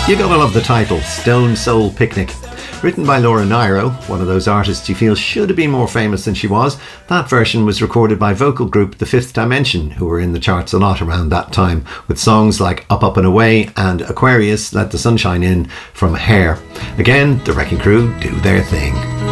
You gotta love the title, Stone Soul Picnic. Written by Laura Nyro, one of those artists you feel should have been more famous than she was. That version was recorded by vocal group The Fifth Dimension, who were in the charts a lot around that time, with songs like Up, Up and Away and Aquarius, Let the Sunshine In from Hair. Again, the Wrecking Crew do their thing.